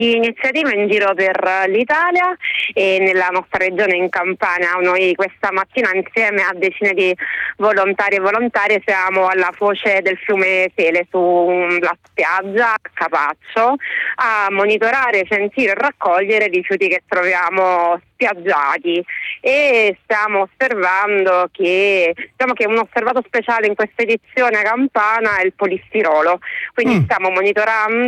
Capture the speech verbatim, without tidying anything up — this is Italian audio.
di iniziativa in giro per l'Italia e nella nostra regione in Campania. Noi questa mattina insieme a decine di volontari e volontarie siamo alla foce del fiume Sele sulla spiaggia a Capaccio a monitorare, sentire e raccogliere rifiuti che troviamo spiaggiati, e stiamo osservando che diciamo che un osservato speciale in questa edizione a Campana è il polistirolo, quindi Mm. stiamo monitorando